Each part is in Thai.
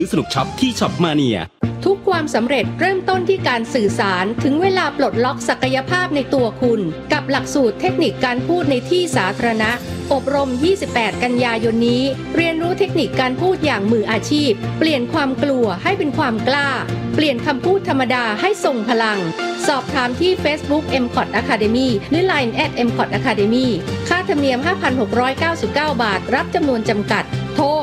สนุกช็อปที่ช็อปมาเนียทุกความสำเร็จเริ่มต้นที่การสื่อสารถึงเวลาปลดล็อกศักยภาพในตัวคุณกับหลักสูตรเทคนิคการพูดในที่สาธารณะอบรม28กันยายนนี้เรียนรู้เทคนิคการพูดอย่างมืออาชีพเปลี่ยนความกลัวให้เป็นความกล้าเปลี่ยนคำพูดธรรมดาให้ทรงพลังสอบถามที่ Facebook MCOT Academy หรือ Line @MCOT Academy ค่าธรรมเนียม 5,699 บาทรับจำนวนจำกัดโทร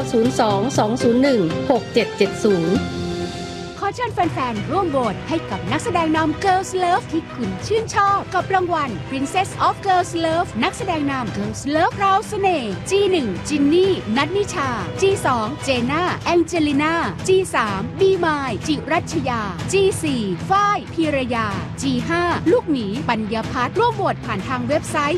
02-201-6770 ขอเชิญแฟนๆร่วมโหวตให้กับนักแสดงนำ Girls Love ที่คุณชื่นชอบกับรางวัล Princess of Girls Love นักแสดงนำ Girls Love พราวเสน่ห์ G1 จินนี่นัทนิชา G2 เจน่าแองเจลิน่า G3 บีมายจิรัชยา G4 ฝ้ายพีรยา G5 ลูกหมีปัญญาพัฒน์ร่วมโหวตผ่านทางเว็บไซต์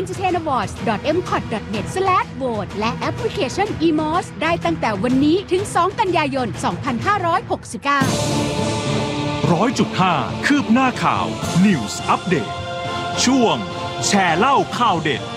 yentertainawards.mcot.net/vote และแอปพลิเคชัน eMOS ได้ตั้งแต่วันนี้ถึง 2 กันยายน 2569 100.5 คืบหน้าข่าว News Update ช่วงแชร์เล่าข่าวเด็ด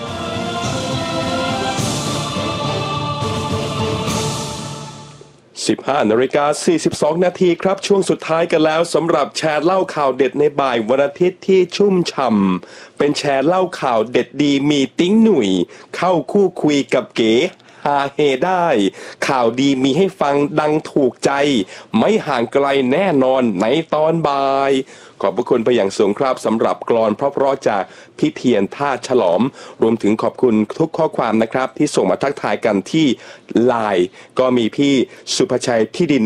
15:42 น.ครับช่วงสุดท้ายกันแล้วสำหรับแชร์เล่าข่าวเด็ดในบ่ายวันอาทิตย์ที่ชุ่มฉ่ำเป็นแชร์เล่าข่าวเด็ดดีมีติ้งหนุ่ยเข้าคู่คุยกับเก๋ฮาเฮได้ข่าวดีมีให้ฟังดังถูกใจไม่ห่างไกลแน่นอนในตอนบ่ายขอบพระคุณไปอย่างสูงครับสำหรับกลอนเพราะๆจากพี่เทียนท่าฉลอมรวมถึงขอบคุณทุกข้อความนะครับที่ส่งมาทักทายกันที่ไลน์ก็มีพี่สุภชัยที่ดิน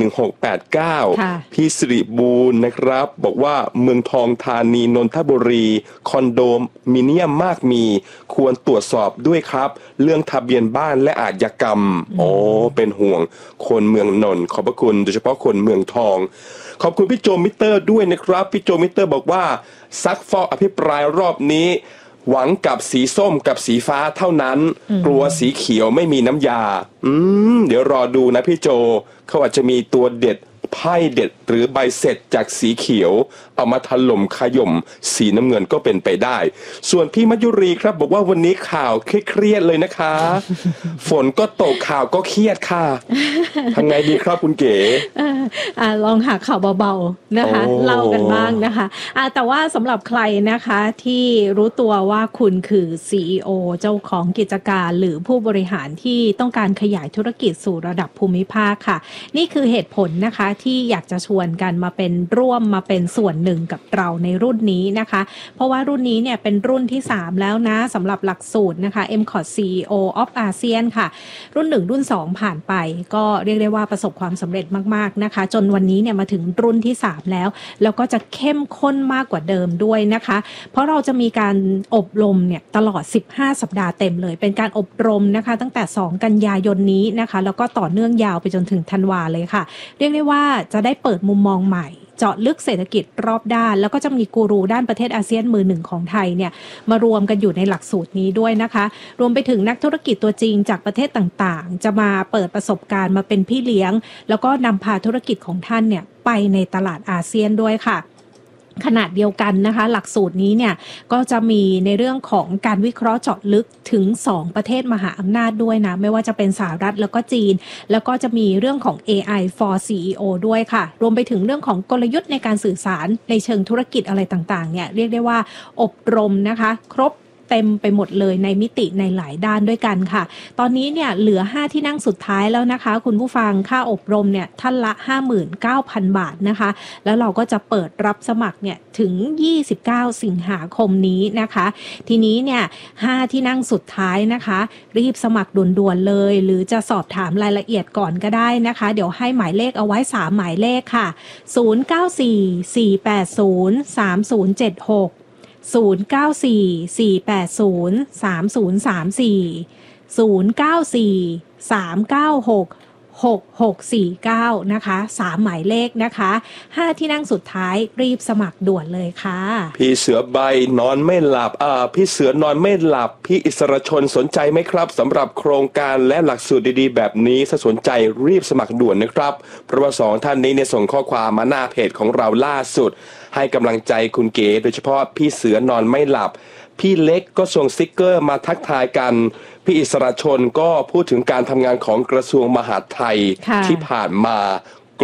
1689พี่สิริบูรณ์นะครับบอกว่าเมืองทองธานีนนทบุรีคอนโดมิเนียมมากมีควรตรวจสอบด้วยครับเรื่องทะเบียนบ้านและอาชญากรรมเป็นห่วงคนเมืองนนท์ขอบพระคุณโดยเฉพาะคนเมืองทองขอบคุณพี่โจมิเตอร์ด้วยนะครับพี่โจมิเตอร์บอกว่าซักฟอกอภิปรายรอบนี้หวังกับสีส้มกับสีฟ้าเท่านั้นกลัวสีเขียวไม่มีน้ำยาเดี๋ยวรอดูนะพี่โจเขาอาจจะมีตัวเด็ดไพ่เด็ดหรือใบเสร็จจากสีเขียวเอามาถล่มขย่มสีน้ำเงินก็เป็นไปได้ส่วนพี่มัจยุรีครับบอกว่าวันนี้ข่าวเครียดเลยนะคะฝนก็ตกข่าวก็เครียดค่ะทำไงดีครับคุณเก๋ลองหาข่าวเบาๆนะคะเล่ากันบ้างนะคะแต่ว่าสำหรับใครนะคะที่รู้ตัวว่าคุณคือ CEO เจ้าของกิจการหรือผู้บริหารที่ต้องการขยายธุรกิจสู่ระดับภูมิภาคค่ะนี่คือเหตุผลนะคะที่อยากจะชวนกันมาเป็นส่วนหนึ่งกับเราในรุ่นนี้นะคะเพราะว่ารุ่นนี้เนี่ยเป็นรุ่นที่3แล้วนะสำหรับหลักสูตรนะคะ MCOT CEO of ASEAN ค่ะรุ่น1รุ่น2ผ่านไปก็เรียกได้ว่าประสบความสำเร็จมากๆนะคะจนวันนี้เนี่ยมาถึงรุ่นที่3แล้วก็จะเข้มข้นมากกว่าเดิมด้วยนะคะเพราะเราจะมีการอบรมเนี่ยตลอด15สัปดาห์เต็มเลยเป็นการอบรมนะคะตั้งแต่2กันยายนนี้นะคะแล้วก็ต่อเนื่องยาวไปจนถึงธันวาเลยค่ะเรียกได้ว่าจะได้เปิดมุมมองใหม่เจาะลึกเศรษฐกิจรอบด้านแล้วก็จะมีกูรูด้านประเทศอาเซียนมือหนึ่งของไทยเนี่ยมารวมกันอยู่ในหลักสูตรนี้ด้วยนะคะรวมไปถึงนักธุรกิจตัวจริงจากประเทศต่างๆจะมาเปิดประสบการณ์มาเป็นพี่เลี้ยงแล้วก็นำพาธุรกิจของท่านเนี่ยไปในตลาดอาเซียนด้วยค่ะขนาดเดียวกันนะคะหลักสูตรนี้เนี่ยก็จะมีในเรื่องของการวิเคราะห์เจาะลึกถึง2ประเทศมหาอำนาจด้วยนะไม่ว่าจะเป็นสหรัฐแล้วก็จีนแล้วก็จะมีเรื่องของ AI for CEO ด้วยค่ะรวมไปถึงเรื่องของกลยุทธ์ในการสื่อสารในเชิงธุรกิจอะไรต่างๆเนี่ยเรียกได้ว่าอบรมนะคะครบเต็มไปหมดเลยในมิติในหลายด้านด้วยกันค่ะตอนนี้เนี่ยเหลือ5ที่นั่งสุดท้ายแล้วนะคะคุณผู้ฟังค่าอบรมเนี่ยท่านละ 59,000 บาทนะคะแล้วเราก็จะเปิดรับสมัครเนี่ยถึง29สิงหาคมนี้นะคะทีนี้เนี่ย5ที่นั่งสุดท้ายนะคะรีบสมัครด่วนๆเลยหรือจะสอบถามรายละเอียดก่อนก็ได้นะคะเดี๋ยวให้หมายเลขเอาไว้3หมายเลขค่ะ0944803076 0944803034 นะคะ3หมายเลขนะคะ5ที่นั่งสุดท้ายรีบสมัครด่วนเลยค่ะพี่เสือใบนอนไม่หลับพี่เสือนอนไม่หลับพี่อิสรชนสนใจไหมครับสำหรับโครงการและหลักสูตรดีๆแบบนี้ถ้าสนใจรีบสมัครด่วนนะครับเพราะว่า2ท่านนี้เนี่ยส่งข้อความมาหน้าเพจของเราล่าสุดให้กำลังใจคุณเก๋โดยเฉพาะพี่เสือนอนไม่หลับพี่เล็กก็ส่งสติ๊กเกอร์มาทักทายกันพี่อิสรชนก็พูดถึงการทำงานของกระทรวงมหาดไทยที่ผ่านมา